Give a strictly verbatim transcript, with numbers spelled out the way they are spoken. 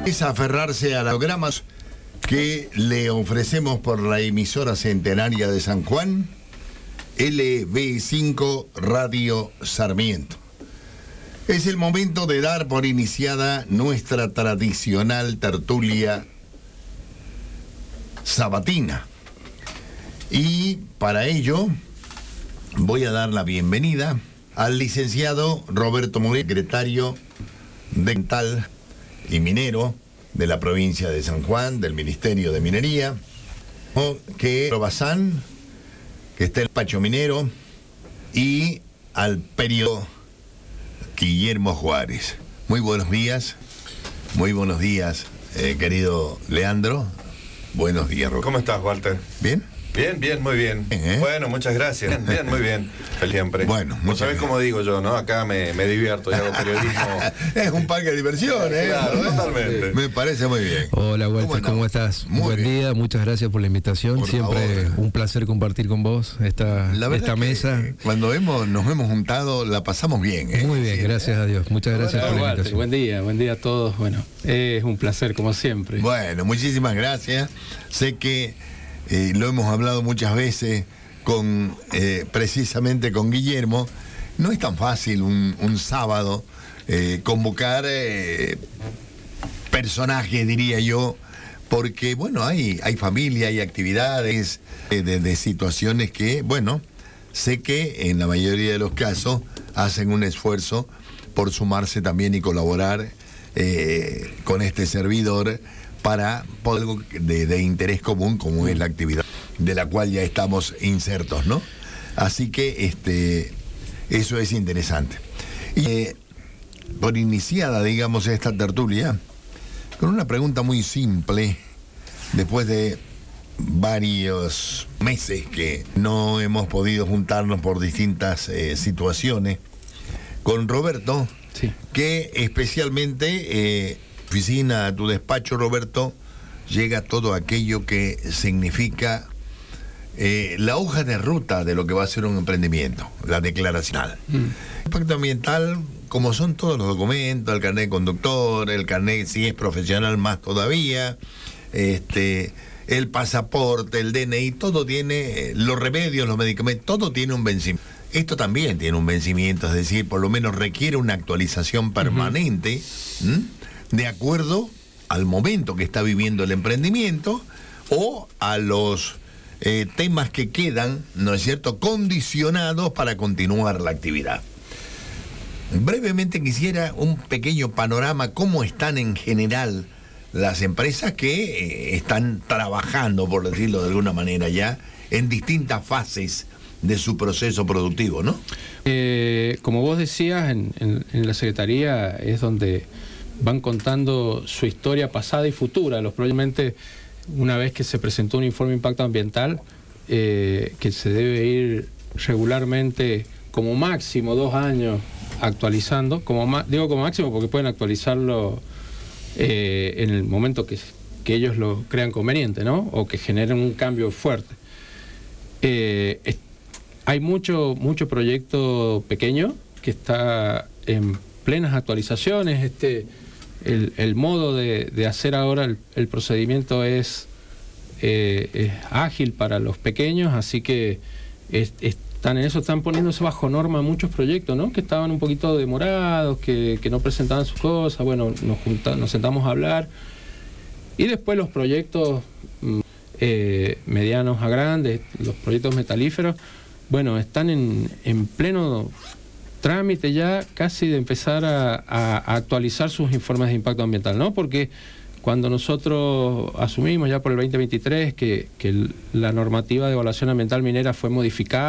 Es aferrarse a los programas que le ofrecemos por la emisora centenaria de San Juan, L B cinco Radio Sarmiento. Es el momento de dar por iniciada nuestra tradicional tertulia sabatina. Y para ello voy a dar la bienvenida al licenciado Roberto Moreno, secretario dental y minero de la provincia de San Juan, del Ministerio de Minería, que Bazán, que está en el despacho minero, y al periodo Guillermo Juárez. Muy buenos días, muy buenos días, eh, querido Leandro. Buenos días, Roberto. ¿Cómo estás, Walter? ¿Bien? Bien, bien, muy bien. ¿Eh? Bueno, muchas gracias. Bien, bien, muy bien. Siempre. Bueno, ¿Vos sabés cómo digo yo, no? Acá me, me divierto y hago periodismo. Es un parque de diversión, ¿eh? Claro, totalmente. Me parece muy bien. Hola, Walter, ¿cómo, ¿cómo estás? Muy Buen bien. día, muchas gracias por la invitación. Por Siempre favor. un placer compartir con vos esta, La verdad esta que mesa. Cuando hemos, nos hemos juntado, la pasamos bien, ¿eh? Muy bien, Sí. gracias a Dios. Muchas gracias Hola, por la Walter, invitación. buen día, buen día a todos. Bueno, es un placer como siempre. Bueno, muchísimas gracias. Sé que eh, lo hemos hablado muchas veces con eh, precisamente con Guillermo. No es tan fácil un, un sábado eh, convocar eh, personajes, diría yo, porque bueno, hay, hay familia, hay actividades, eh, de, de situaciones que, bueno, sé que en la mayoría de los casos hacen un esfuerzo por sumarse también y colaborar eh, con este servidor para algo de, de interés común, como es la actividad de la cual ya estamos insertos, ¿no? Así que este eso es interesante. Y eh, por iniciada, digamos, esta tertulia, con una pregunta muy simple, después de varios meses que no hemos podido juntarnos por distintas eh, situaciones, con Roberto, Sí. que especialmente... Eh, oficina, a tu despacho, Roberto, llega todo aquello que significa eh, la hoja de ruta de lo que va a ser un emprendimiento, la declaración. Mm. Impacto ambiental, como son todos los documentos, el carnet de conductor, el carnet, si es profesional, más todavía, este, el pasaporte, el D N I, todo tiene, los remedios, los medicamentos, todo tiene un vencimiento. Esto también tiene un vencimiento, es decir, por lo menos requiere una actualización permanente, uh-huh. de acuerdo al momento que está viviendo el emprendimiento o a los eh, temas que quedan, ¿no es cierto?, condicionados para continuar la actividad. Brevemente quisiera un pequeño panorama, cómo están en general las empresas que eh, están trabajando, por decirlo de alguna manera ya, en distintas fases de su proceso productivo, ¿no? Eh, como vos decías, en, en, en la Secretaría es donde van contando su historia pasada y futura. Los probablemente, una vez que se presentó un informe de impacto ambiental, eh, que se debe ir regularmente, como máximo dos años, actualizando. Como digo como máximo porque pueden actualizarlo eh, en el momento que, que ellos lo crean conveniente, ¿no? O que generen un cambio fuerte. Eh, es, hay mucho, mucho proyecto pequeño que está en plenas actualizaciones. Este... El, el modo de, de hacer ahora el, el procedimiento es, eh, es ágil para los pequeños, así que es, están en eso, están poniéndose bajo norma muchos proyectos, ¿no? Que estaban un poquito demorados, que, que no presentaban sus cosas. Bueno, nos, junta, nos sentamos a hablar y después los proyectos eh, medianos a grandes, los proyectos metalíferos, bueno, están en, en pleno trámite ya casi de empezar a, a, a actualizar sus informes de impacto ambiental, ¿no? Porque cuando nosotros asumimos ya por el veinte veintitrés que, que la normativa de evaluación ambiental minera fue modificada,